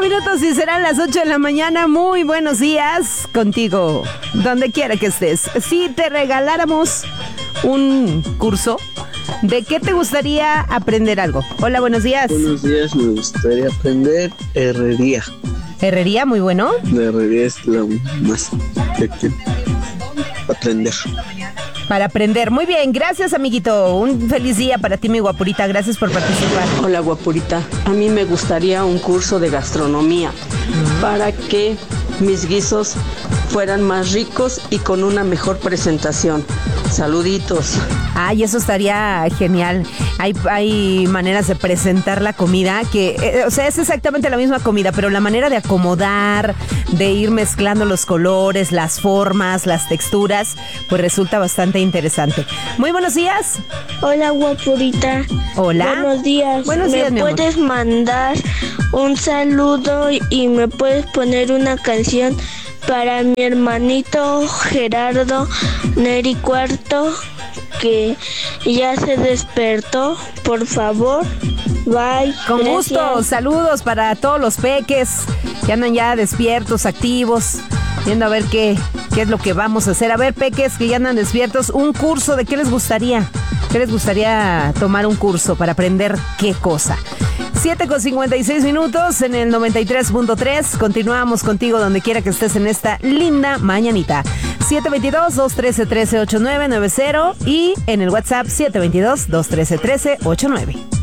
minutos y serán las 8 de la mañana. Muy buenos días contigo, donde quiera que estés. Si te regaláramos un curso, ¿de qué te gustaría aprender algo? Hola, buenos días. Buenos días, me gustaría aprender herrería. ¿Herrería? Muy bueno. La herrería es lo más que quiero aprender. Para aprender. Muy bien, gracias, amiguito. Un feliz día para ti, mi guapurita. Gracias por participar. Hola, guapurita. A mí me gustaría un curso de gastronomía para que mis guisos fueran más ricos y con una mejor presentación. Saluditos. Ay, eso estaría genial. Hay maneras de presentar la comida que, o sea, es exactamente la misma comida, pero la manera de acomodar, de ir mezclando los colores, las formas, las texturas, pues resulta bastante interesante. Muy buenos días. Hola, guapurita. Hola. Buenos días. Buenos días, mi ¿Me amor. puedes mandar un saludo y me puedes poner una canción para mi hermanito Gerardo Neri Cuarto, que ya se despertó? Por favor. Bye. Con Gracias. gusto. Saludos para todos los peques que andan ya despiertos, activos, viendo a ver qué es lo que vamos a hacer. A ver, peques que ya andan despiertos, un curso, ¿de qué les gustaría? ¿Qué les gustaría tomar un curso para aprender qué cosa? 7:56 minutos en el 93.3. Continuamos contigo donde quiera que estés en esta linda mañanita. 722-213-1389-90 y en el WhatsApp 722-213-1389.